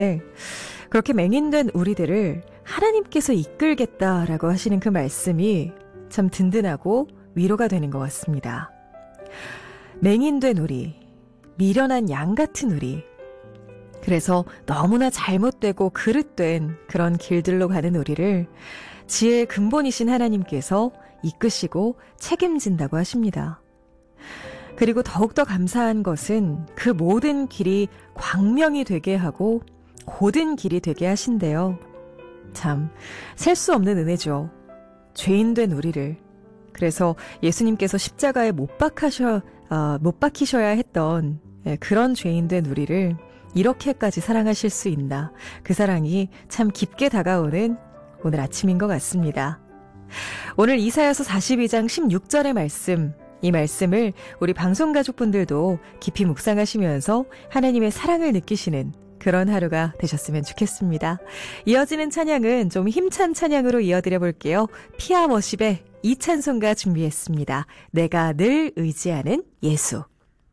그렇게 맹인된 우리들을 하나님께서 이끌겠다라고 하시는 그 말씀이 참 든든하고 위로가 되는 것 같습니다. 맹인된 우리, 미련한 양 같은 우리, 그래서 너무나 잘못되고 그릇된 그런 길들로 가는 우리를 지혜의 근본이신 하나님께서 이끄시고 책임진다고 하십니다. 그리고 더욱더 감사한 것은 그 모든 길이 광명이 되게 하고 고든 길이 되게 하신대요. 참 셀 수 없는 은혜죠. 죄인된 우리를. 그래서 예수님께서 십자가에 못 박히셔야 했던 그런 죄인된 우리를 이렇게까지 사랑하실 수 있나. 그 사랑이 참 깊게 다가오는 오늘 아침인 것 같습니다. 오늘 이사야서 42장 16절의 말씀, 이 말씀을 우리 방송가족분들도 깊이 묵상하시면서 하나님의 사랑을 느끼시는 그런 하루가 되셨으면 좋겠습니다. 이어지는 찬양은 좀 힘찬 찬양으로 이어드려 볼게요. 피아 워십의 이 찬송가 준비했습니다. 내가 늘 의지하는 예수.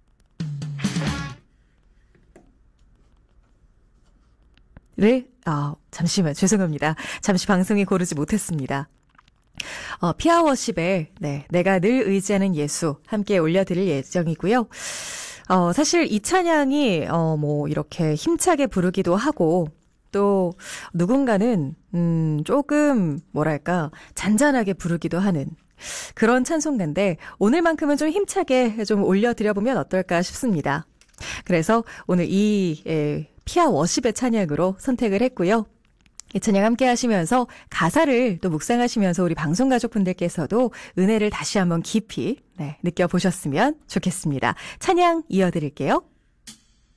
잠시만 죄송합니다. 잠시 방송에 고르지 못했습니다. 피아 워십의 내가 늘 의지하는 예수 함께 올려드릴 예정이고요. 사실 이 찬양이 이렇게 힘차게 부르기도 하고 또 누군가는 조금 뭐랄까 잔잔하게 부르기도 하는 그런 찬송가인데 오늘만큼은 좀 힘차게 좀 올려드려보면 어떨까 싶습니다. 그래서 오늘 이 피아 워십의 찬양으로 선택을 했고요. 이 찬양 함께 하시면서 가사를 또 묵상하시면서 우리 방송가족분들께서도 은혜를 다시 한번 깊이 느껴보셨으면 좋겠습니다. 찬양 이어드릴게요.